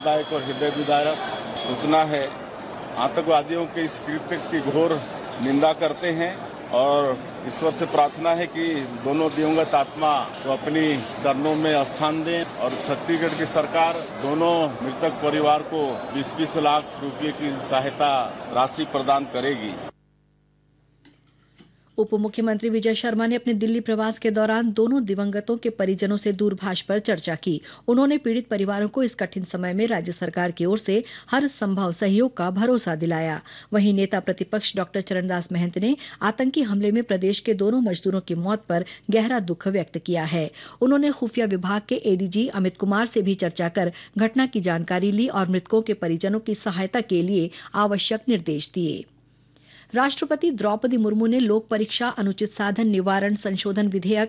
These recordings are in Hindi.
दायक और हृदय विदारक सूचना है। आतंकवादियों के इस कृत्य की घोर निंदा करते हैं और ईश्वर से प्रार्थना है कि दोनों दिवंगत आत्मा को अपनी चरणों में स्थान दें और छत्तीसगढ़ की सरकार दोनों मृतक परिवार को 20-20 लाख रुपए की सहायता राशि प्रदान करेगी। उप मुख्यमंत्री विजय शर्मा ने अपने दिल्ली प्रवास के दौरान दोनों दिवंगतों के परिजनों से दूरभाष पर चर्चा की। उन्होंने पीड़ित परिवारों को इस कठिन समय में राज्य सरकार की ओर से हर संभव सहयोग का भरोसा दिलाया। वहीं नेता प्रतिपक्ष डॉक्टर चरणदास महंत ने आतंकी हमले में प्रदेश के दोनों मजदूरों की मौत पर गहरा दुख व्यक्त किया है। उन्होंने खुफिया विभाग के एडीजी अमित कुमार से भी चर्चा कर घटना की जानकारी ली और मृतकों के परिजनों की सहायता के लिए आवश्यक निर्देश दिए। राष्ट्रपति द्रौपदी मुर्मू ने लोक परीक्षा अनुचित साधन निवारण संशोधन विधेयक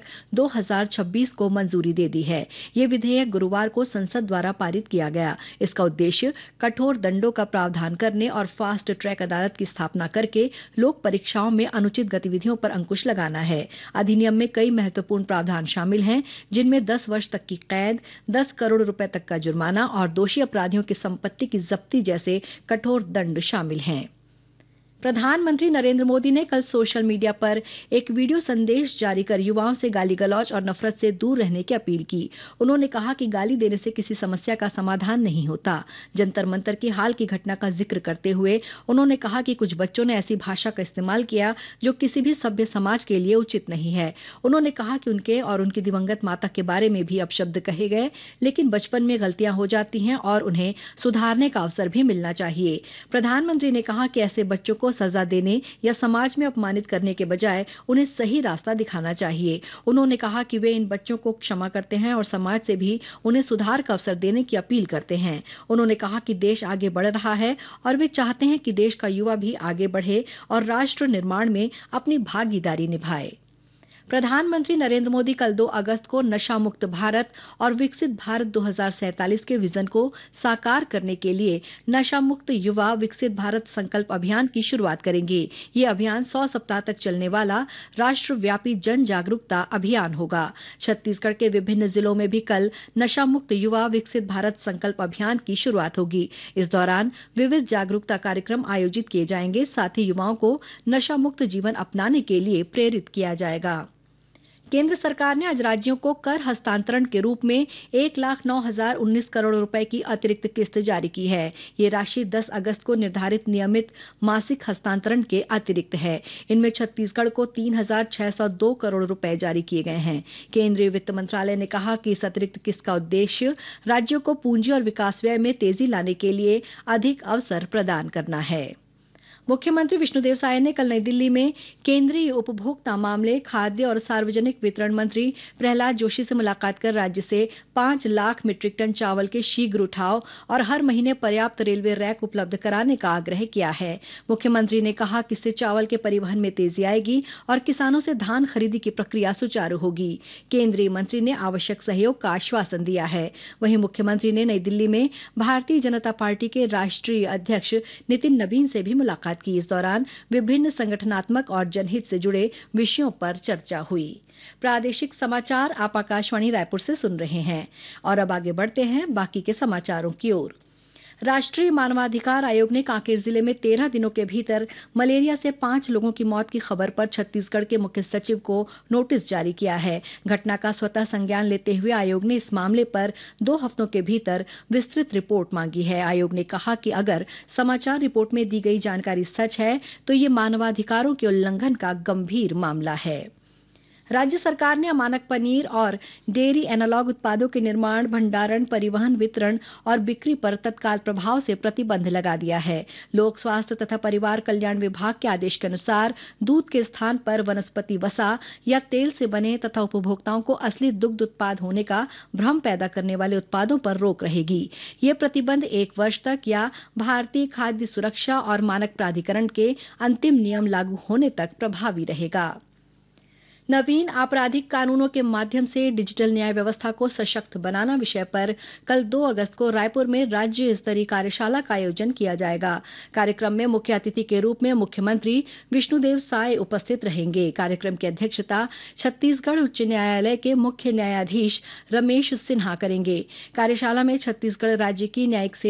2026 को मंजूरी दे दी है। यह विधेयक गुरुवार को संसद द्वारा पारित किया गया। इसका उद्देश्य कठोर दंडों का प्रावधान करने और फास्ट ट्रैक अदालत की स्थापना करके लोक परीक्षाओं में अनुचित गतिविधियों पर अंकुश लगाना है। अधिनियम में कई महत्वपूर्ण प्रावधान शामिल हैं, जिनमें 10 वर्ष तक की कैद, 10 करोड़ रुपए तक का जुर्माना और दोषी अपराधियों की संपत्ति की जब्ती जैसे कठोर दंड शामिल हैं। प्रधानमंत्री नरेंद्र मोदी ने कल सोशल मीडिया पर एक वीडियो संदेश जारी कर युवाओं से गाली गलौज और नफरत से दूर रहने की अपील की। उन्होंने कहा कि गाली देने से किसी समस्या का समाधान नहीं होता। जंतर मंतर की हाल की घटना का जिक्र करते हुए उन्होंने कहा कि कुछ बच्चों ने ऐसी भाषा का इस्तेमाल किया जो किसी भी सभ्य समाज के लिए उचित नहीं है। उन्होंने कहा कि उनके और उनकी दिवंगत माता के बारे में भी अपशब्द कहे गए, लेकिन बचपन में गलतियां हो जाती हैं और उन्हें सुधारने का अवसर भी मिलना चाहिए। प्रधानमंत्री ने कहा कि ऐसे बच्चों को सजा देने या समाज में अपमानित करने के बजाय उन्हें सही रास्ता दिखाना चाहिए। उन्होंने कहा कि वे इन बच्चों को क्षमा करते हैं और समाज से भी उन्हें सुधार का अवसर देने की अपील करते हैं। उन्होंने कहा कि देश आगे बढ़ रहा है और वे चाहते हैं कि देश का युवा भी आगे बढ़े और राष्ट्र निर्माण में अपनी भागीदारी निभाए। प्रधानमंत्री नरेंद्र मोदी कल 2 अगस्त को नशा मुक्त भारत और विकसित भारत 2047 के विजन को साकार करने के लिए नशा मुक्त युवा विकसित भारत संकल्प अभियान की शुरुआत करेंगे। ये अभियान 100 सप्ताह तक चलने वाला राष्ट्रव्यापी जन जागरूकता अभियान होगा। छत्तीसगढ़ के विभिन्न जिलों में भी कल नशा मुक्त युवा विकसित भारत संकल्प अभियान की शुरुआत होगी। इस दौरान विविध जागरूकता कार्यक्रम आयोजित किए जाएंगे। साथ ही युवाओं को नशा मुक्त जीवन अपनाने के लिए प्रेरित किया जाएगा। केंद्र सरकार ने आज राज्यों को कर हस्तांतरण के रूप में 1,09,019 करोड़ रुपए की अतिरिक्त किस्त जारी की है। ये राशि 10 अगस्त को निर्धारित नियमित मासिक हस्तांतरण के अतिरिक्त है। इनमें छत्तीसगढ़ को 3,602 करोड़ रुपए जारी किए गए हैं। केंद्रीय वित्त मंत्रालय ने कहा कि इस अतिरिक्त किस्त का उद्देश्य राज्यों को पूंजी और विकास व्यय में तेजी लाने के लिए अधिक अवसर प्रदान करना है। मुख्यमंत्री विष्णुदेव साय ने कल नई दिल्ली में केंद्रीय उपभोक्ता मामले, खाद्य और सार्वजनिक वितरण मंत्री प्रहलाद जोशी से मुलाकात कर राज्य से 5 लाख मीट्रिक टन चावल के शीघ्र उठाव और हर महीने पर्याप्त रेलवे रैक उपलब्ध कराने का आग्रह किया है। मुख्यमंत्री ने कहा कि इससे चावल के परिवहन में तेजी आएगी और किसानों से धान खरीदी की प्रक्रिया सुचारू होगी। केंद्रीय मंत्री ने आवश्यक सहयोग का आश्वासन दिया है। वहीं मुख्यमंत्री ने नई दिल्ली में भारतीय जनता पार्टी के राष्ट्रीय अध्यक्ष नितिन नबीन से भी मुलाकात की। इस दौरान विभिन्न संगठनात्मक और जनहित से जुड़े विषयों पर चर्चा हुई। प्रादेशिक समाचार आप आकाशवाणी रायपुर से सुन रहे हैं और अब आगे बढ़ते हैं बाकी के समाचारों की ओर। राष्ट्रीय मानवाधिकार आयोग ने कांकेर जिले में 13 दिनों के भीतर मलेरिया से 5 लोगों की मौत की खबर पर छत्तीसगढ़ के मुख्य सचिव को नोटिस जारी किया है। घटना का स्वतः संज्ञान लेते हुए आयोग ने इस मामले पर 2 हफ्तों के भीतर विस्तृत रिपोर्ट मांगी है। आयोग ने कहा कि अगर समाचार रिपोर्ट में दी गई जानकारी सच है तो ये मानवाधिकारों के उल्लंघन का गंभीर मामला है। राज्य सरकार ने अमानक पनीर और डेयरी एनालॉग उत्पादों के निर्माण, भंडारण, परिवहन, वितरण और बिक्री पर तत्काल प्रभाव से प्रतिबंध लगा दिया है। लोक स्वास्थ्य तथा परिवार कल्याण विभाग के आदेश के अनुसार दूध के स्थान पर वनस्पति वसा या तेल से बने तथा उपभोक्ताओं को असली दुग्ध उत्पाद होने का भ्रम पैदा करने वाले उत्पादों पर रोक रहेगी। ये प्रतिबंध 1 वर्ष तक या भारतीय खाद्य सुरक्षा और मानक प्राधिकरण के अंतिम नियम लागू होने तक प्रभावी रहेगा। नवीन आपराधिक कानूनों के माध्यम से डिजिटल न्याय व्यवस्था को सशक्त बनाना विषय पर कल 2 अगस्त को रायपुर में राज्य स्तरीय कार्यशाला का आयोजन किया जाएगा। कार्यक्रम में मुख्य अतिथि के रूप में मुख्यमंत्री विष्णुदेव साय उपस्थित रहेंगे। कार्यक्रम की अध्यक्षता छत्तीसगढ़ उच्च न्यायालय के मुख्य न्यायाधीश रमेश सिन्हा करेंगे। कार्यशाला में छत्तीसगढ़ राज्य की न्यायिक